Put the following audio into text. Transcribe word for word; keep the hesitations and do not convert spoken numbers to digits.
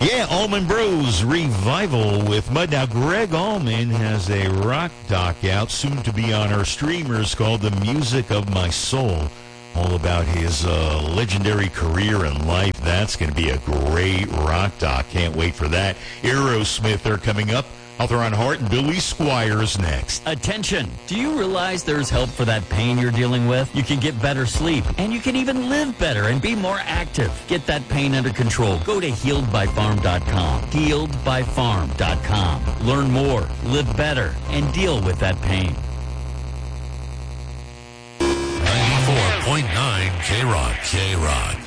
Yeah, Allman Bros Revival with Mud. Now, Greg Allman has a rock doc out, soon to be on our streamers, called The Music of My Soul. All about his uh, legendary career and life. That's going to be a great rock doc. Can't wait for that. Aerosmith are coming up. Hawthorne Hart and Billy Squires next. Attention! Do you realize there's help for that pain you're dealing with? You can get better sleep, and you can even live better and be more active. Get that pain under control. Go to healed by farm dot com. healed by farm dot com. Learn more, live better, and deal with that pain. ninety-four point nine K-Rock. K-Rock.